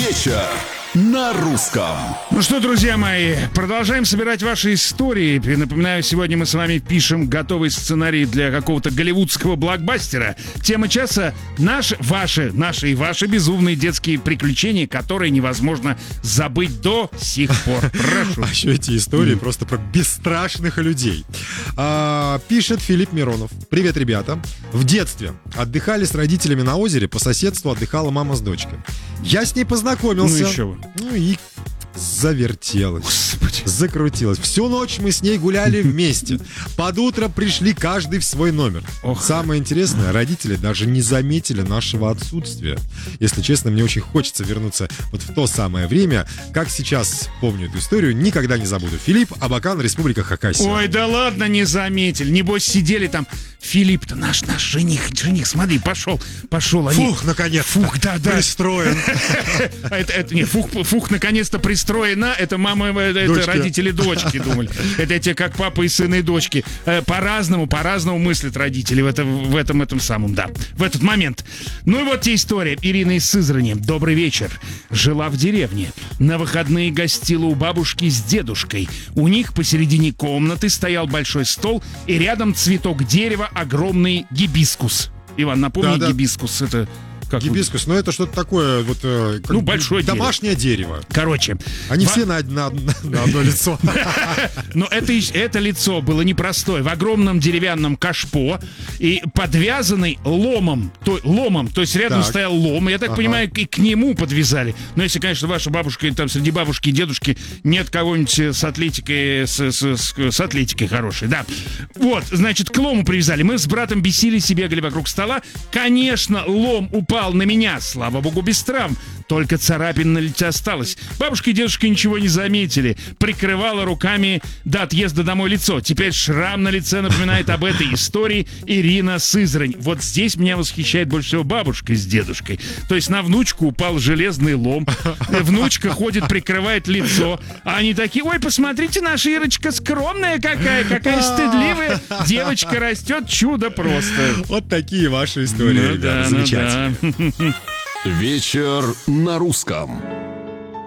Вечер на русском. Ну что, друзья мои, продолжаем собирать ваши истории. Напоминаю, сегодня мы с вами пишем готовый сценарий для какого-то голливудского блокбастера. Тема часа — наши и ваши безумные детские приключения, которые невозможно забыть до сих пор. Прошу. А еще эти истории просто про бесстрашных людей. Пишет Филипп Миронов. Привет, ребята. В детстве отдыхали с родителями на озере, по соседству отдыхала мама с дочкой. Я с ней познакомился. Ну еще бы. Ну и завертелась. Господи. Закрутилась. Всю ночь мы с ней гуляли вместе. Под утро пришли каждый в свой номер. Ох. Самое интересное, родители даже не заметили нашего отсутствия. Если честно, мне очень хочется вернуться вот в то самое время. Как сейчас помню эту историю, никогда не забуду. Филипп Абакан, Республика Хакасия. Ой, да ладно, не заметили. Небось, сидели там. Филипп-то наш жених, смотри, пошел. Они... Фух, наконец. Фух, да. Пристроен. Фух, наконец-то пристроена. Это мама, это родители дочки думали. Это те, как папа и сын и дочки. По-разному мыслят родители в этом самом, да. В этот момент. Ну и вот те история. Ирина из Сызрани. Добрый вечер. Жила в деревне. На выходные гостила у бабушки с дедушкой. У них посередине комнаты стоял большой стол, и рядом цветок дерева, огромный гибискус. Иван, напомни, Да. гибискус это... Как Гибискус, но это что-то такое, вот, как большое домашнее дерево. Короче. Они все на одно лицо. Но это лицо было непростое. В огромном деревянном кашпо и подвязанный ломом. То есть рядом Так. стоял лом. Я так Ага. понимаю, и к нему подвязали. Но если, конечно, ваша бабушка, там среди бабушки и дедушки нет кого-нибудь с атлетикой, с атлетикой хорошей, да. Вот, значит, к лому привязали. Мы с братом бесились и бегали вокруг стола. Конечно, лом упал на меня, слава богу, без травм. Только царапин на лице осталось. Бабушка и дедушка ничего не заметили. Прикрывала руками до отъезда домой лицо. Теперь шрам на лице напоминает об этой истории. Ирина Сызрань. Вот здесь меня восхищает больше всего бабушка с дедушкой. То есть на внучку упал железный лом. Внучка ходит, прикрывает лицо. А они такие: ой, посмотрите, наша Ирочка скромная какая стыдливая. Девочка растет, чудо просто. Вот такие ваши истории, ребята. Замечательно. Вечер на русском.